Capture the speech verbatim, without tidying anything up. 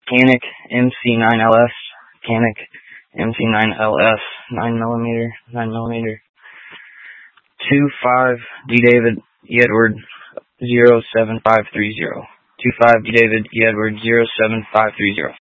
Canik M C nine L S, Canik M C nine L S, nine millimeter, nine millimeter. Two five D David E Edward zero seven five three zero. Two five D David E Edward zero seven five three zero.